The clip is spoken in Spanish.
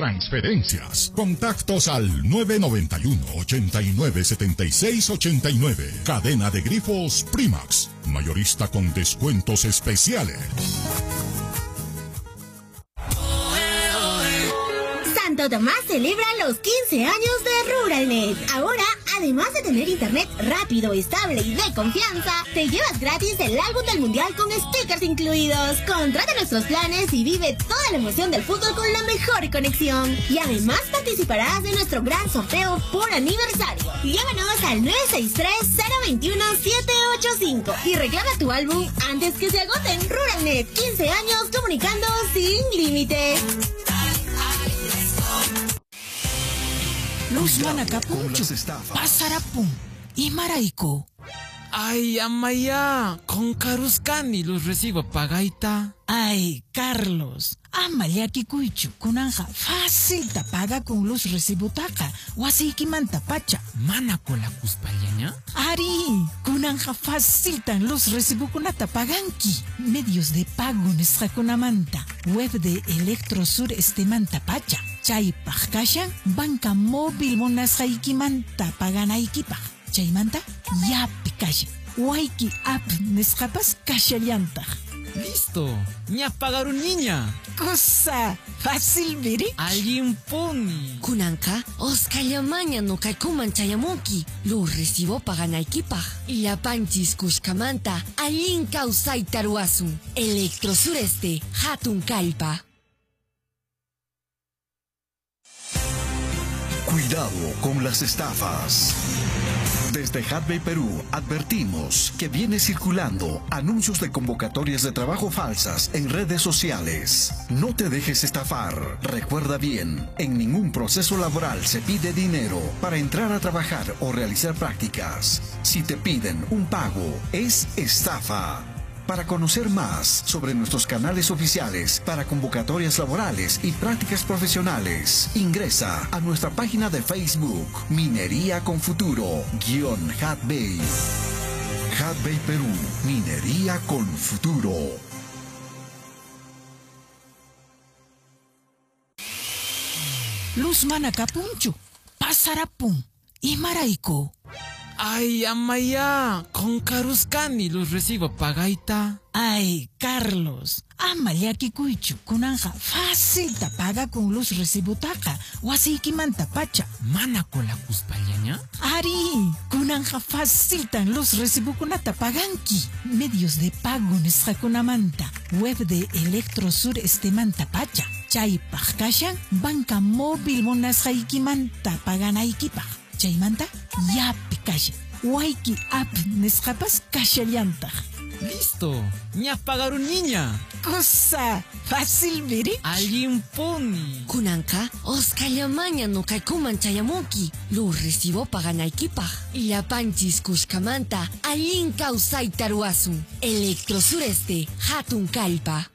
transferencias. Contactos al 991-897689. Cadena de grifos Primax. Mayorista con descuentos especiales. Santo Tomás celebra los 15 años de Ruralnet. Ahora, además de tener internet rápido, estable y de confianza, te llevas gratis el álbum del Mundial con stickers incluidos. Contrata nuestros planes y vive toda la emoción del fútbol con la mejor conexión. Y además participarás de nuestro gran sorteo por aniversario. Llámanos al 963-021-785 y reclama tu álbum antes que se agoten. Ruralnet, 15 años comunicando sin límite. Luz Manacapunchu, Pasarapun, y Maraiko. Ay, amaya, con Caruscani los recibo pagaita. Ay, Carlos, amaya kikuichu, kunanja, fácil tapaga con luz recibutaca, wasiki mantapacha. Mana con la cuspallaña. Ari, kunanja fácil tan luz recibukunata paganki. Medios de pago nesrakunamanta, web de Electrosur mantapacha. Chay pajkashan, banca móvil monashaikimanta paganaikipaj. Chaymanta, yapi kasha. Waiki app nescapas kashallanta. Listo, ña pagaron niña. Cosa fácil, ¿viri? Alguien poni. Kunanka, Oscayamaña no kaikuman chayamuki. Lo recibo paganaikipaj. Y la panchis kushkamanta, alin kausai taruasun. Electrosureste, hatun kalpa. Cuidado con las estafas. Desde Hatbay Perú advertimos que viene circulando anuncios de convocatorias de trabajo falsas en redes sociales. No te dejes estafar. Recuerda bien, en ningún proceso laboral se pide dinero para entrar a trabajar o realizar prácticas. Si te piden un pago, es estafa. Para conocer más sobre nuestros canales oficiales para convocatorias laborales y prácticas profesionales, ingresa a nuestra página de Facebook, Minería con Futuro, _Hatbay. Hatbay Perú, Minería con Futuro. Luz Manacapunchu, Pasarapun, y Maraiko. Ay, amaya, con Caruscani los recibo pagaita. Ay, Carlos, amaya kikuichu, kunanja, fácil tapaga con luz recibutaca, wasiki mantapacha. Mana con la cuspallaña. Ari, kunanja fácil tan luz recibukunata paganki. Medios de pago nesrakunamanta, web de Electrosur mantapacha. Chay pajkashan, banca móvil monashaikimanta paganaikipaj. Chaymanta, yapi kasha. Waiki app nescapas kashallanta. Listo, ña pagaron niña. Cosa fácil, ¿viri? Alguien poni. Kunanka, Oscayamaña no kaikuman chayamuki. Lo recibo paganaikipaj. Y la panchis kushkamanta, alin kausai taruasun. Electrosureste, hatun kalpa.